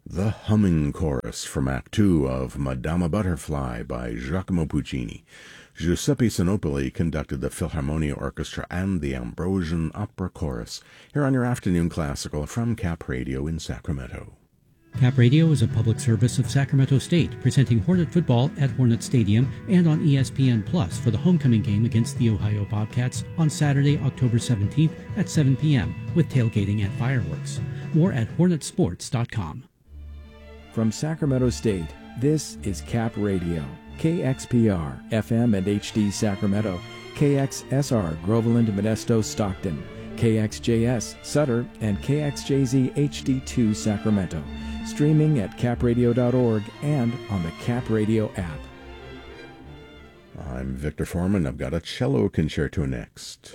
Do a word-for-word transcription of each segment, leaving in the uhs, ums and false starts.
The Humming Chorus from Act Two of Madama Butterfly by Giacomo Puccini. Giuseppe Sinopoli conducted the Philharmonia Orchestra and the Ambrosian Opera Chorus here on your afternoon classical from Cap Radio in Sacramento. Cap Radio is a public service of Sacramento State, presenting Hornet football at Hornet Stadium and on E S P N Plus for the homecoming game against the Ohio Bobcats on Saturday, October seventeenth at seven p.m. with tailgating and fireworks. More at hornet sports dot com. From Sacramento State, this is Cap Radio, K X P R, F M and H D Sacramento, K X S R, Groveland, Modesto, Stockton, K X J S, Sutter, and K X J Z H D two, Sacramento. Streaming at cap radio dot org and on the Cap Radio app. I'm Victor Foreman. I've got a cello concerto next.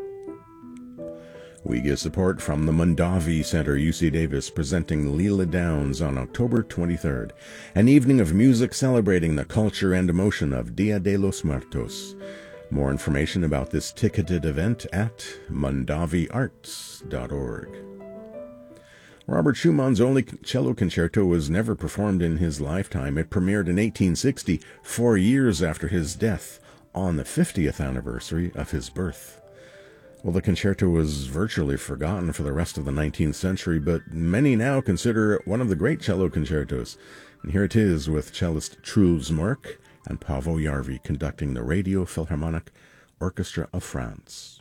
We get support from the Mondavi Center, U C Davis, presenting Leela Downs on October twenty-third, an evening of music celebrating the culture and emotion of Dia de los Muertos. More information about this ticketed event at mondavi arts dot org. Robert Schumann's only cello concerto was never performed in his lifetime. It premiered in eighteen sixty, four years after his death, on the fiftieth anniversary of his birth. Well, the concerto was virtually forgotten for the rest of the nineteenth century, but many now consider it one of the great cello concertos. And here it is with cellist Truls Mørk and Paavo Järvi conducting the Radio Philharmonic Orchestra of France.